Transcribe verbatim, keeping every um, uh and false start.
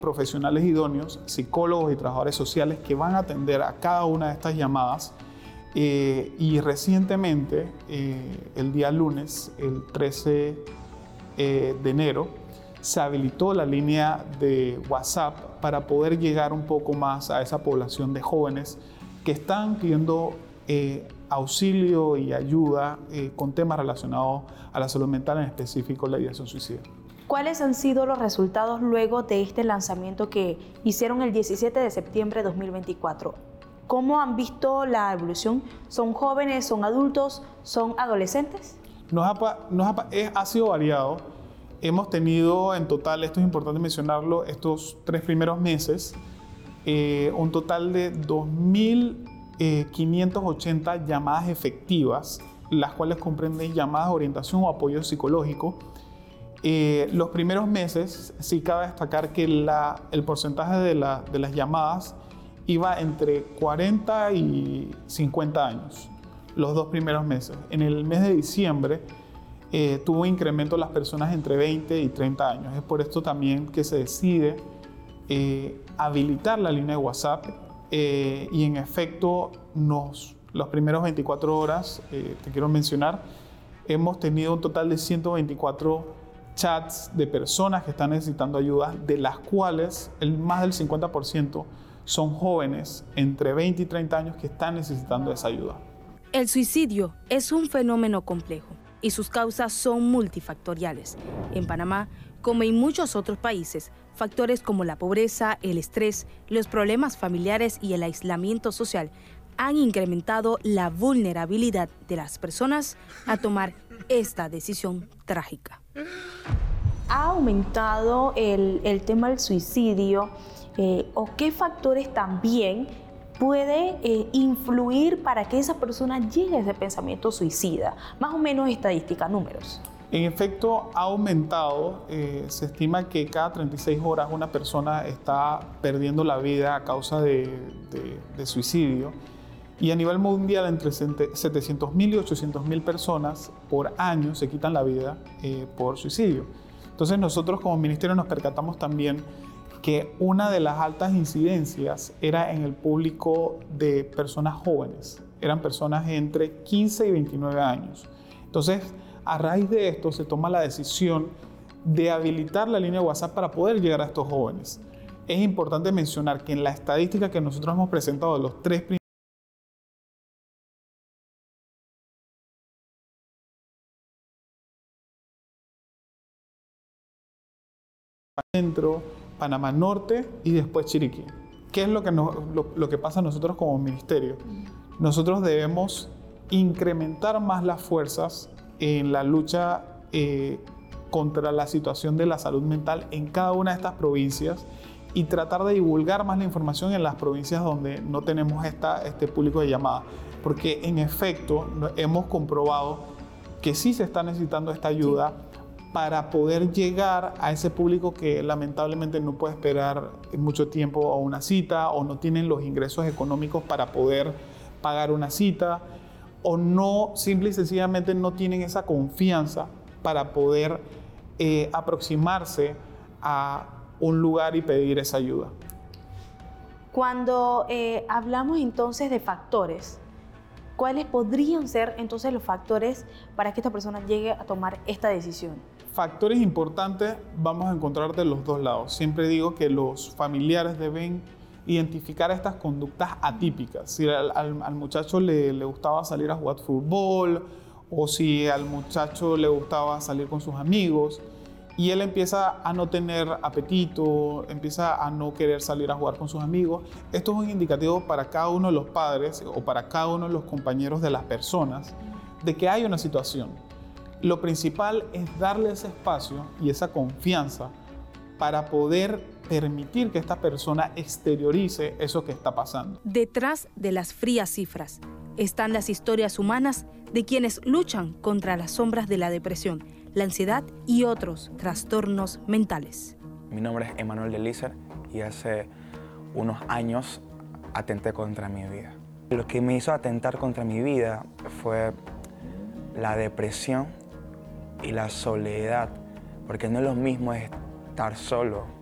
profesionales idóneos, psicólogos y trabajadores sociales que van a atender a cada una de estas llamadas. Eh, y recientemente, eh, el día lunes, el trece eh, de enero, se habilitó la línea de WhatsApp para poder llegar un poco más a esa población de jóvenes que están pidiendo eh, auxilio y ayuda eh, con temas relacionados a la salud mental, en específico la ideación suicida. ¿Cuáles han sido los resultados luego de este lanzamiento que hicieron el diecisiete de septiembre de dos mil veinticuatro? ¿Cómo han visto la evolución? ¿Son jóvenes, son adultos, son adolescentes? Nos ha, nos ha, ha sido variado. Hemos tenido en total, esto es importante mencionarlo, estos tres primeros meses, eh, un total de dos mil quinientas ochenta llamadas efectivas, las cuales comprenden llamadas de orientación o apoyo psicológico. Eh, los primeros meses, sí cabe destacar que la, el porcentaje de, la, de las llamadas iba entre cuarenta y cincuenta años, los dos primeros meses. En el mes de diciembre eh, tuvo incremento las personas entre veinte y treinta años. Es por esto también que se decide eh, habilitar la línea de WhatsApp eh, y en efecto, nos, los primeros veinticuatro horas, eh, te quiero mencionar, hemos tenido un total de ciento veinticuatro chats de personas que están necesitando ayuda, de las cuales el más del cincuenta por ciento son jóvenes entre veinte y treinta años que están necesitando esa ayuda. El suicidio es un fenómeno complejo y sus causas son multifactoriales. En Panamá, como en muchos otros países, factores como la pobreza, el estrés, los problemas familiares y el aislamiento social han incrementado la vulnerabilidad de las personas a tomar esta decisión trágica. ¿Ha aumentado el, el tema del suicidio eh, o qué factores también puede eh, influir para que esa persona llegue a ese pensamiento suicida? Más o menos estadística, números. En efecto, ha aumentado. Eh, se estima que cada treinta y seis horas una persona está perdiendo la vida a causa de, de, de suicidio. Y a nivel mundial, entre setecientos mil y ochocientos mil personas por año se quitan la vida eh, por suicidio. Entonces nosotros como ministerio nos percatamos también que una de las altas incidencias era en el público de personas jóvenes. Eran personas entre quince y veintinueve años. Entonces, a raíz de esto se toma la decisión de habilitar la línea de WhatsApp para poder llegar a estos jóvenes. Es importante mencionar que en la estadística que nosotros hemos presentado de los tres primeros Centro, Panamá Norte y después Chiriquí. ¿Qué es lo que, nos, lo, lo que pasa a nosotros como ministerio? Nosotros debemos incrementar más las fuerzas en la lucha eh, contra la situación de la salud mental en cada una de estas provincias y tratar de divulgar más la información en las provincias donde no tenemos esta, este público de llamada. Porque en efecto hemos comprobado que sí se está necesitando esta ayuda, sí, para poder llegar a ese público que lamentablemente no puede esperar mucho tiempo a una cita o no tienen los ingresos económicos para poder pagar una cita o no, simple y sencillamente no tienen esa confianza para poder eh, aproximarse a un lugar y pedir esa ayuda. Cuando eh, hablamos entonces de factores, ¿cuáles podrían ser entonces los factores para que esta persona llegue a tomar esta decisión? Factores importantes vamos a encontrar de los dos lados. Siempre digo que los familiares deben identificar estas conductas atípicas. Si al, al, al muchacho le, le gustaba salir a jugar fútbol o si al muchacho le gustaba salir con sus amigos y él empieza a no tener apetito, empieza a no querer salir a jugar con sus amigos, esto es un indicativo para cada uno de los padres o para cada uno de los compañeros de las personas de que hay una situación. Lo principal es darle ese espacio y esa confianza para poder permitir que esta persona exteriorice eso que está pasando. Detrás de las frías cifras están las historias humanas de quienes luchan contra las sombras de la depresión, la ansiedad y otros trastornos mentales. Mi nombre es Emanuel Delícer y hace unos años atenté contra mi vida. Lo que me hizo atentar contra mi vida fue la depresión y la soledad, porque no es lo mismo estar solo